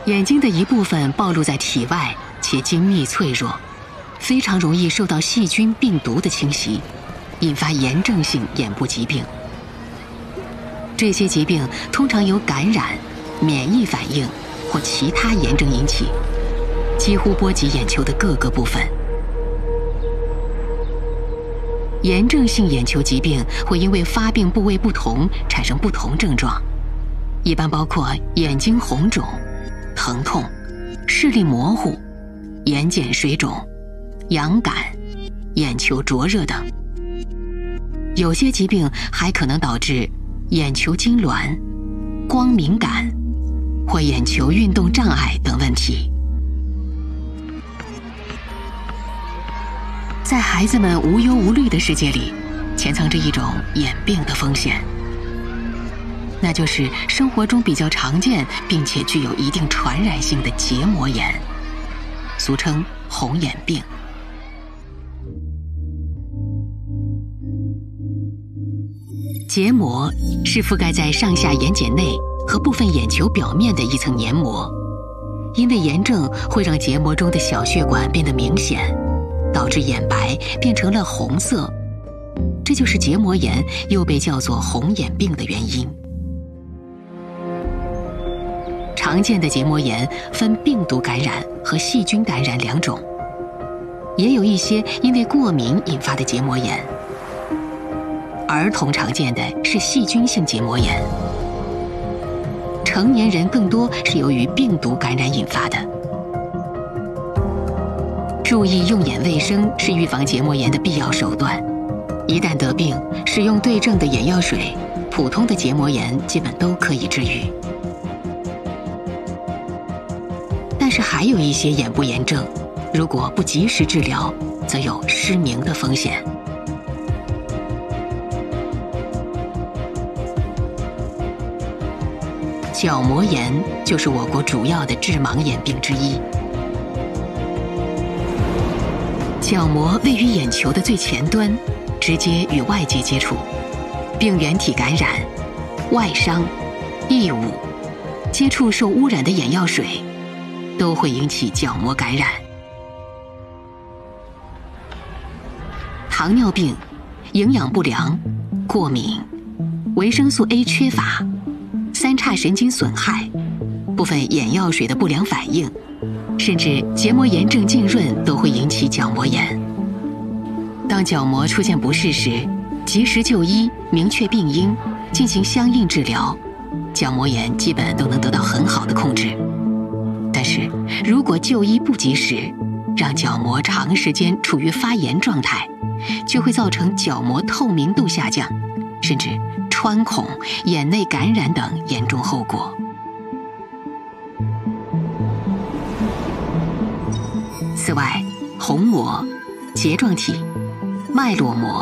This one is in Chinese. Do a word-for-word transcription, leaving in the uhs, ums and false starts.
眼睛的一部分暴露在体外，且精密脆弱，非常容易受到细菌、病毒的侵袭，引发炎症性眼部疾病。这些疾病通常由感染、免疫反应或其他炎症引起，几乎波及眼球的各个部分。炎症性眼球疾病会因为发病部位不同产生不同症状，一般包括眼睛红肿、疼痛、视力模糊、眼睑水肿、痒感、眼球灼热等。有些疾病还可能导致眼球痉挛、光敏感或眼球运动障碍等问题。在孩子们无忧无虑的世界里，潜藏着一种眼病的风险，那就是生活中比较常见并且具有一定传染性的结膜炎，俗称红眼病。结膜是覆盖在上下眼睑内和部分眼球表面的一层黏膜，因为炎症会让结膜中的小血管变得明显，导致眼白变成了红色，这就是结膜炎又被叫做红眼病的原因。常见的结膜炎分病毒感染和细菌感染两种，也有一些因为过敏引发的结膜炎。儿童常见的是细菌性结膜炎，成年人更多是由于病毒感染引发的。注意用眼卫生是预防结膜炎的必要手段，一旦得病，使用对症的眼药水，普通的结膜炎基本都可以治愈。但是还有一些眼部炎症，如果不及时治疗，则有失明的风险。角膜炎就是我国主要的致盲眼病之一。角膜位于眼球的最前端，直接与外界接触，病原体感染、外伤、异物、接触受污染的眼药水，都会引起角膜感染。糖尿病、营养不良、过敏、维生素 A 缺乏、三叉神经损害、部分眼药水的不良反应，甚至结膜炎症浸润都会引起角膜炎。当角膜出现不适时，及时就医，明确病因，进行相应治疗，角膜炎基本都能得到很好的控制。但是如果就医不及时，让角膜长时间处于发炎状态，就会造成角膜透明度下降，甚至穿孔、眼内感染等严重后果。此外，虹膜、睫状体、脉络膜、